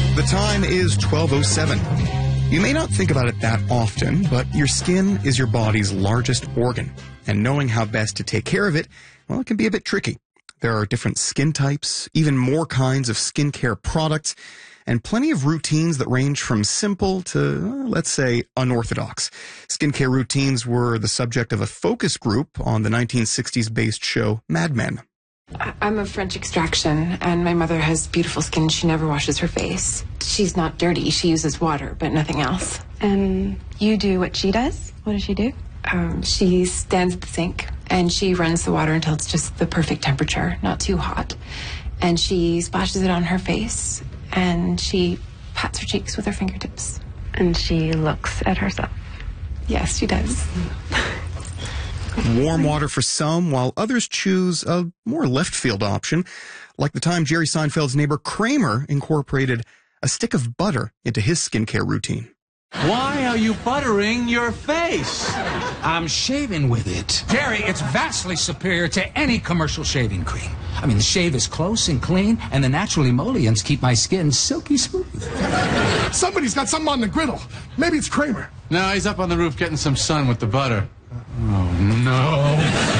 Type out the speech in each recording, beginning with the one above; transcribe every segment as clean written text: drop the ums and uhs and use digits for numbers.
The time is 12:07. You may not think about it that often, but your skin is your body's largest organ, and knowing how best to take care of it, well, it can be a bit tricky. There are different skin types, even more kinds of skincare products, and plenty of routines that range from simple to, let's say, unorthodox. Skincare routines were the subject of a focus group on the 1960s-based show Mad Men. I'm of French extraction, and my mother has beautiful skin. She never washes her face. She's not dirty. She uses water, but nothing else. And you do what she does? What does she do? She stands at the sink, and she runs the water until it's just the perfect temperature, not too hot. And she splashes it on her face, and she pats her cheeks with her fingertips. And she looks at herself. Yes, she does. Warm water for some, while others choose a more left-field option, like the time Jerry Seinfeld's neighbor Kramer incorporated a stick of butter into his skincare routine. Why are you buttering your face? I'm shaving with it. Jerry, it's vastly superior to any commercial shaving cream. I mean, the shave is close and clean, and the natural emollients keep my skin silky smooth. Somebody's got something on the griddle. Maybe it's Kramer. No, he's up on the roof getting some sun with the butter. Oh, no.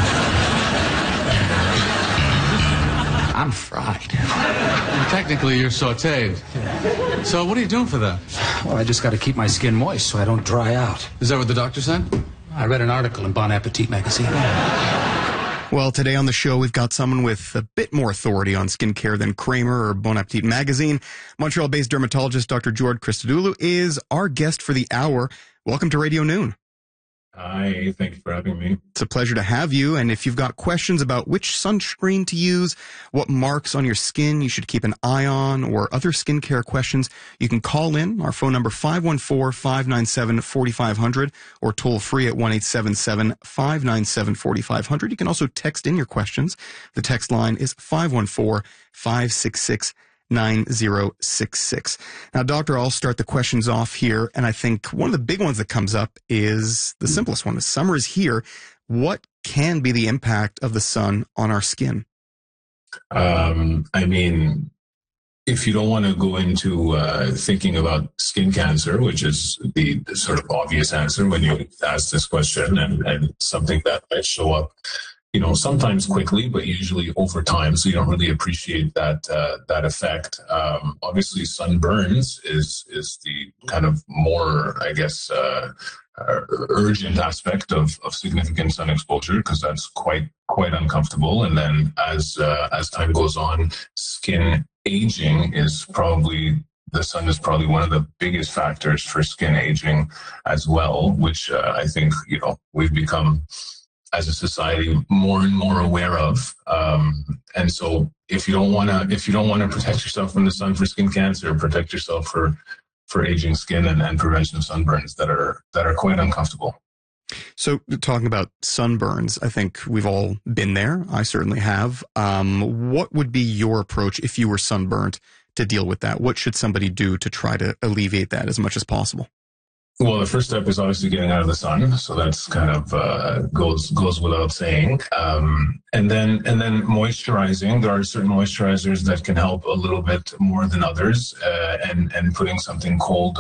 I'm fried. Technically, you're sautéed. So what are you doing for that? Well, I just got to keep my skin moist so I don't dry out. Is that what the doctor said? I read an article in Bon Appetit magazine. Well, today on the show, we've got someone with a bit more authority on skincare than Kramer or Bon Appetit magazine. Montreal-based dermatologist Dr. George Christodoulou is our guest for the hour. Welcome to Radio Noon. Hi, thank you for having me. It's a pleasure to have you. And if you've got questions about which sunscreen to use, what marks on your skin you should keep an eye on, or other skincare questions, you can call in. Our phone number 514-597-4500 or toll free at 1-877-597-4500. You can also text in your questions. The text line is 514-566-9066. Now, Doctor, I'll start the questions off here, and I think one of the big ones that comes up is the simplest one. Summer is here. What can be the impact of the sun on our skin? I mean, if you don't want to go into thinking about skin cancer, which is the sort of obvious answer when you ask this question, and something that might show up, sometimes quickly, but usually over time, so you don't really appreciate that effect. Obviously, sunburns is the kind of more, I guess, urgent aspect of significant sun exposure, because that's quite uncomfortable. And then as time goes on, skin aging is probably. The sun is probably one of the biggest factors for skin aging as well, which I think we've become, as a society, more and more aware of. And so if you don't want to protect yourself from the sun for skin cancer, protect yourself for aging skin and prevention of sunburns that are quite uncomfortable. So talking about sunburns, I think we've all been there. I certainly have. What would be your approach if you were sunburnt to deal with that? What should somebody do to try to alleviate that as much as possible? Well, the first step is obviously getting out of the sun, so that's kind of goes without saying. And then moisturizing. There are certain moisturizers that can help a little bit more than others, and putting something cold